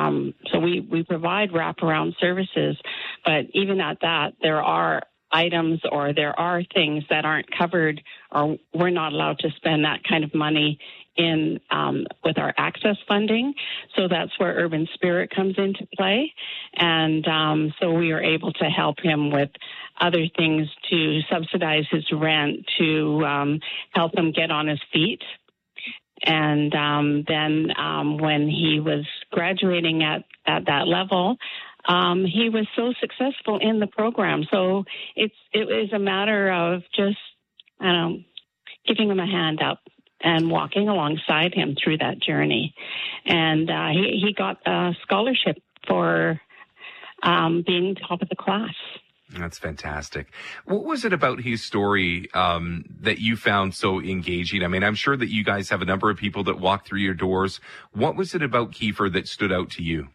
so we provide wraparound services, but even at that, there are items or there are things that aren't covered, or we're not allowed to spend that kind of money in with our access funding. So that's where Urban Spirit comes into play. And so we are able to help him with other things to subsidize his rent, to help him get on his feet. And then when he was graduating at that level, he was so successful in the program. So it was a matter of just, giving him a hand up and walking alongside him through that journey. And he got a scholarship for being top of the class. That's fantastic. What was it about his story that you found so engaging? I mean, I'm sure that you guys have a number of people that walk through your doors. What was it about Kiefer that stood out to you?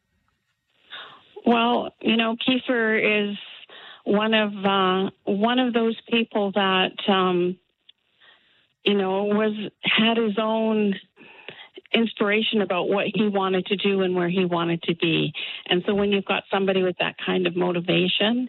Well, Kiefer is one of those people that had his own inspiration about what he wanted to do and where he wanted to be. And so when you've got somebody with that kind of motivation,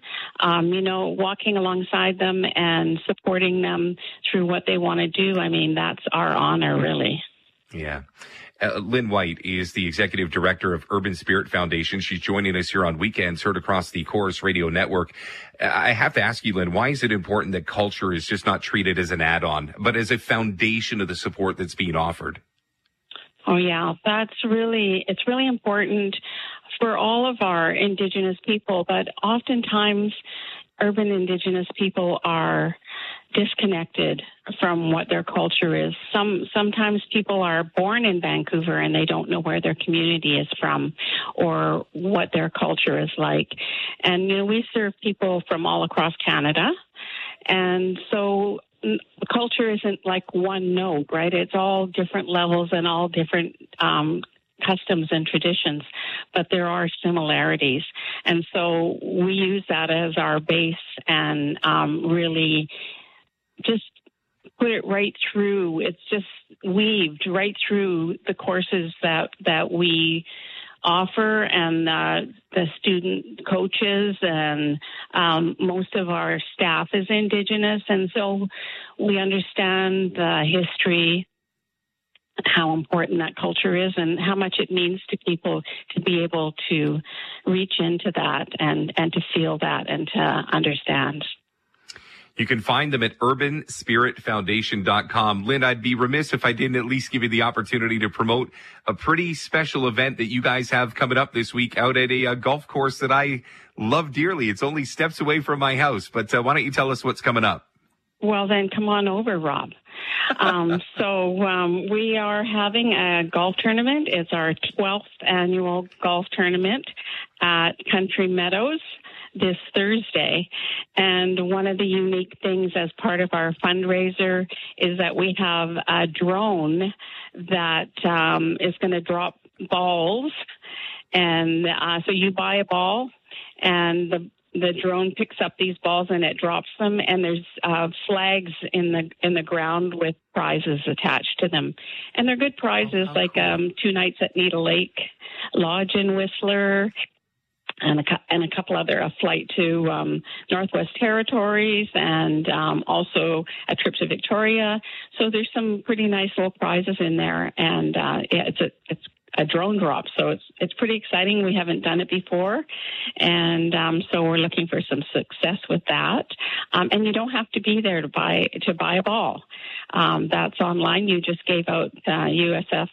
walking alongside them and supporting them through what they want to do, I mean, that's our honor, really. Yeah. Lynn White is the executive director of Urban Spirit Foundation. She's joining us here on Weekends, heard across the Chorus Radio Network. I have to ask you, Lynn, why is it important that culture is just not treated as an add-on, but as a foundation of the support that's being offered? Oh, yeah, it's really important for all of our Indigenous people, but oftentimes urban Indigenous people are disconnected from what their culture is. Sometimes people are born in Vancouver and they don't know where their community is from or what their culture is like. And, we serve people from all across Canada. And so culture isn't like one note, right? It's all different levels and all different customs and traditions, but there are similarities. And so we use that as our base and really just put it right through. It's just weaved right through the courses that we offer and the student coaches, and most of our staff is Indigenous, and so we understand the history, how important that culture is, and how much it means to people to be able to reach into that and to feel that and to understand. You can find them at urbanspiritfoundation.com. Lynn, I'd be remiss if I didn't at least give you the opportunity to promote a pretty special event that you guys have coming up this week out at a golf course that I love dearly. It's only steps away from my house, but why don't you tell us what's coming up? Well, then come on over, Rob. So we are having a golf tournament. It's our 12th annual golf tournament at Country Meadows this Thursday. And one of the unique things as part of our fundraiser is that we have a drone that is going to drop balls. And so you buy a ball and the drone picks up these balls and it drops them, and there's flags in the ground with prizes attached to them. And they're good prizes, like cool. 2 nights at Needle Lake Lodge in Whistler, and a couple other, a flight to Northwest Territories, and also a trip to Victoria. So there's some pretty nice little prizes in there, and it's a drone drop, so it's pretty exciting. We haven't done it before, and so we're looking for some success with that. And you don't have to be there to buy a ball. That's online. You just gave out USF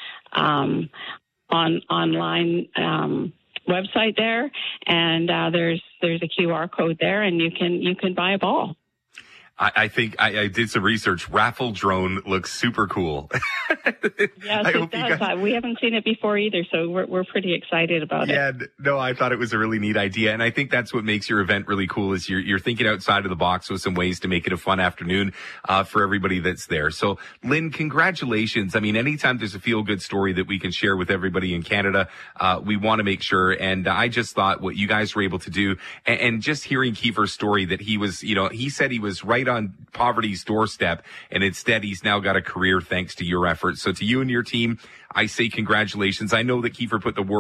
online website there, and there's a QR code there, and you can buy a ball. I think I did some research. Raffle drone looks super cool. Yes, it does. We haven't seen it before either, so we're pretty excited about it. Yeah, no, I thought it was a really neat idea, and I think that's what makes your event really cool is you're thinking outside of the box with some ways to make it a fun afternoon for everybody that's there. So, Lynn, congratulations. I mean, anytime there's a feel-good story that we can share with everybody in Canada, we want to make sure, and I just thought what you guys were able to do, and just hearing Kiefer's story that he was, he said he was right on poverty's doorstep, and instead he's now got a career thanks to your efforts. So to you and your team, I say congratulations. I know that Kiefer put the work